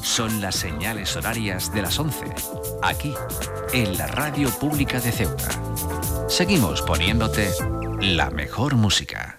Son las señales horarias de las 11, aquí, en la Radio Pública de Ceuta. Seguimos poniéndote la mejor música.